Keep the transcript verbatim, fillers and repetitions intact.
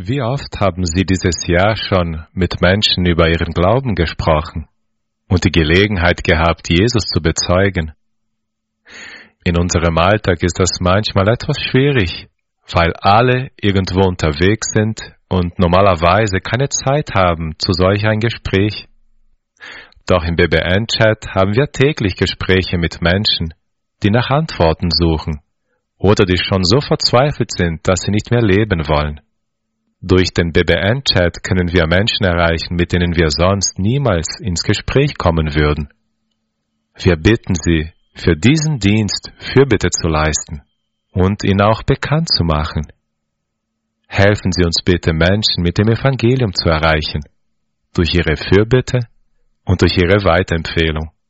Wie oft haben Sie dieses Jahr schon mit Menschen über ihren Glauben gesprochen und die Gelegenheit gehabt, Jesus zu bezeugen? In unserem Alltag ist das manchmal etwas schwierig, weil alle irgendwo unterwegs sind und normalerweise keine Zeit haben zu solch ein Gespräch. Doch im B B N-Chat haben wir täglich Gespräche mit Menschen, die nach Antworten suchen oder die schon so verzweifelt sind, dass sie nicht mehr leben wollen. Durch den B B N-Chat können wir Menschen erreichen, mit denen wir sonst niemals ins Gespräch kommen würden. Wir bitten Sie, für diesen Dienst Fürbitte zu leisten und ihn auch bekannt zu machen. Helfen Sie uns bitte, Menschen mit dem Evangelium zu erreichen, durch Ihre Fürbitte und durch Ihre Weiterempfehlung.